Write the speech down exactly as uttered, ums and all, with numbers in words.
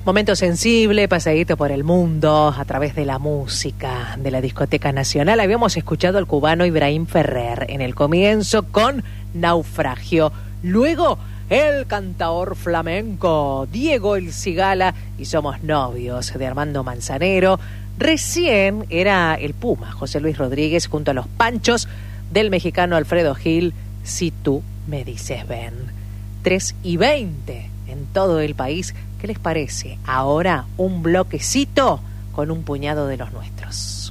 Momento sensible, paseíto por el mundo a través de la música de la Discoteca Nacional. Habíamos escuchado al cubano Ibrahim Ferrer en el comienzo con Naufragio. Luego el cantaor flamenco Diego El Cigala y Somos Novios de Armando Manzanero. Recién era el Puma José Luis Rodríguez junto a los Panchos del mexicano Alfredo Gil, Si tú me dices ven. tres y veinte en todo el país. ¿Qué les parece? Ahora un bloquecito con un puñado de los nuestros.